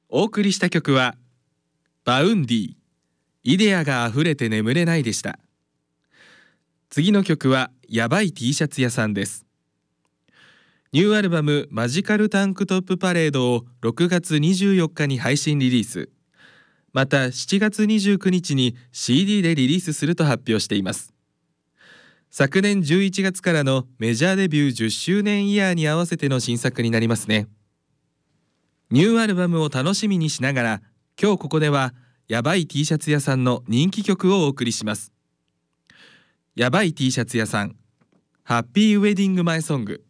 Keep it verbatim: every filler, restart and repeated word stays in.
お送りした曲はバウンディ、イデアがあふれて眠れないでした。次の曲はやばい T シャツ屋さんです。ニューアルバムマジカルタンクトップパレードをろくがつにじゅうよっかに配信リリース。またしちがつにじゅうくにちに シーディー でリリースすると発表しています。昨年じゅういちがつからのメジャーデビューじゅっしゅうねんイヤーに合わせての新作になりますね。ニューアルバムを楽しみにしながら、今日ここではやばい T シャツ屋さんの人気曲をお送りします。やばい T シャツ屋さん、ハッピーウェディングマイソング。